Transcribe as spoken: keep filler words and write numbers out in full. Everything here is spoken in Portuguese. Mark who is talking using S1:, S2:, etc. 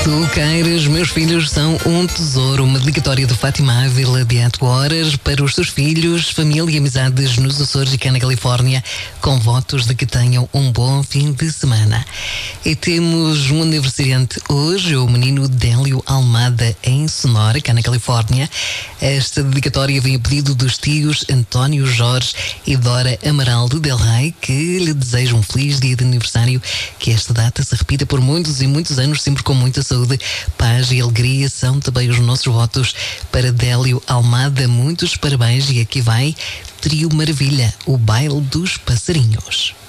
S1: Tu queiras, meus filhos são um tesouro. Uma dedicatória do Fátima Ávila de Ato Horas para os seus filhos, família e amizades nos Açores e cá na Califórnia, com votos de que tenham um bom fim de semana. E temos um aniversariante hoje, o menino Délio Almada, em Sonora, cá na Califórnia. Esta dedicatória vem a pedido dos tios António Jorge e Dora Amaral de Del Rey, que lhe desejam um feliz dia de aniversário, que esta data se repita por muitos e muitos anos, sempre com muita saúde, paz e alegria. São também os nossos votos para Délio Almada. Muitos parabéns, e aqui vai Trio Maravilha, o baile dos passarinhos.